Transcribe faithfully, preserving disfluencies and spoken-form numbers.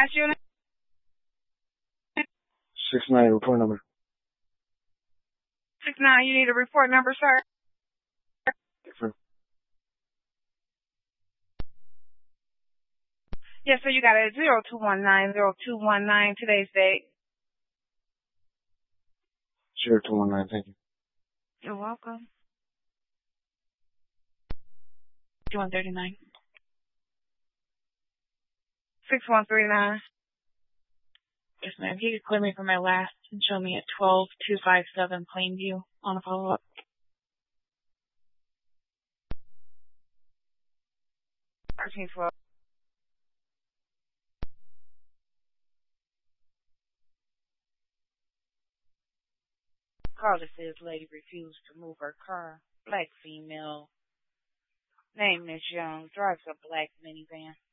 Class unit? Six nine, report number. Six nine, you need a report number, sir? Different. Yes, sir, you got it. Zero two one nine zero two one nine, today's date. Zero two one nine, thank you. You're welcome. Two one thirty nine. Six one three nine. Yes, ma'am. He could clear me for my last and show me at twelve two five seven Plainview on a follow-up. Thirteen twelve. Caller says lady refused to move her car. Black female. Name Miss Young. Drives a black minivan.